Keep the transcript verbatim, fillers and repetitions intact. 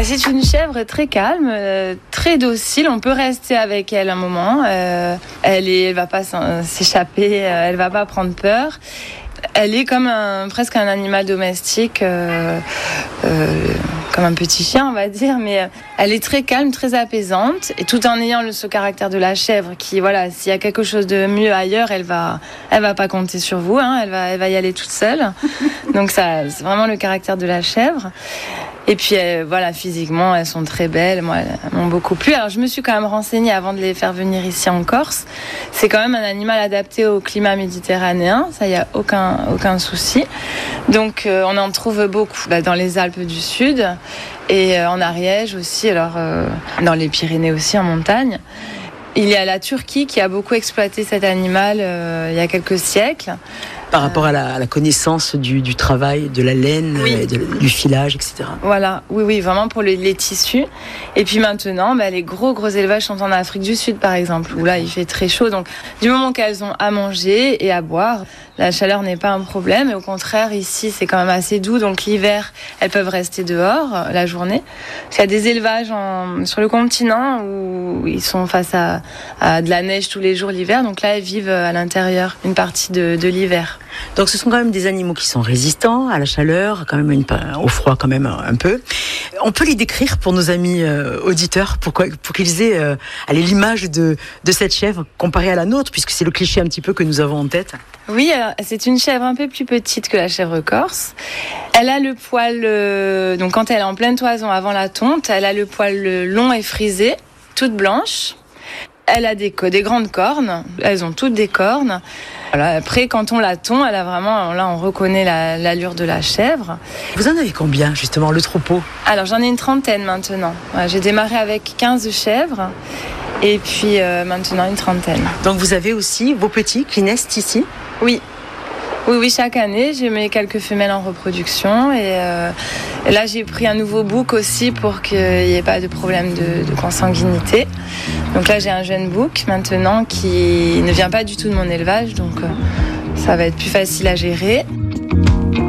C'est une chèvre très calme, euh, très docile. On peut rester avec elle un moment. Euh, elle est, elle va pas s'échapper, euh, elle va pas prendre peur. Elle est comme un, presque un animal domestique, euh, euh, comme un petit chien, on va dire, mais elle est très calme, très apaisante, et tout en ayant le, ce caractère de la chèvre qui, voilà, s'il y a quelque chose de mieux ailleurs, elle va, elle va pas compter sur vous, hein, elle va, elle va y aller toute seule. Donc ça, c'est vraiment le caractère de la chèvre. Et puis euh, voilà, physiquement, elles sont très belles. Moi, elles m'ont beaucoup plu. Alors, je me suis quand même renseignée avant de les faire venir ici en Corse. C'est quand même un animal adapté au climat méditerranéen. Ça, il n'y a aucun, aucun souci. Donc, euh, on en trouve beaucoup bah, dans les Alpes du Sud et euh, en Ariège aussi. Alors, euh, dans les Pyrénées aussi, en montagne. Il y a la Turquie qui a beaucoup exploité cet animal euh, il y a quelques siècles. Par rapport à la, à la connaissance du, du travail, de la laine, oui. et de, du filage, et cetera. Voilà, oui, oui, vraiment pour les, les tissus. Et puis maintenant, bah, les gros, gros élevages sont en Afrique du Sud, par exemple, où là, il fait très chaud. Donc, du moment qu'elles ont à manger et à boire, la chaleur n'est pas un problème. Et au contraire, ici, c'est quand même assez doux. Donc, l'hiver, elles peuvent rester dehors euh, la journée. Il y a des élevages en, sur le continent où ils sont face à, à de la neige tous les jours l'hiver. Donc là, elles vivent à l'intérieur une partie de, de l'hiver. Donc ce sont quand même des animaux qui sont résistants à la chaleur, quand même une, au froid quand même un peu. On peut les décrire pour nos amis euh, auditeurs, pour, quoi, pour qu'ils aient euh, allez, l'image de, de cette chèvre comparée à la nôtre, puisque c'est le cliché un petit peu que nous avons en tête. Oui, alors, c'est une chèvre un peu plus petite que la chèvre corse. Elle a le poil, euh, donc quand elle est en pleine toison avant la tonte, elle a le poil long et frisé, toute blanche. Elle a des, des grandes cornes, elles ont toutes des cornes. Voilà, après, quand on la tond, elle a vraiment, là, on reconnaît la, l'allure de la chèvre. Vous en avez combien, justement, le troupeau ? Alors, j'en ai une trentaine maintenant. Ouais, j'ai démarré avec quinze chèvres et puis euh, maintenant une trentaine. Donc, vous avez aussi vos petits qui naissent ici ? Oui. Oui, oui, chaque année, j'ai mis quelques femelles en reproduction et, euh, et là, j'ai pris un nouveau bouc aussi pour qu'il n'y ait pas de problème de, de consanguinité. Donc là, j'ai un jeune bouc maintenant qui ne vient pas du tout de mon élevage, donc euh, ça va être plus facile à gérer.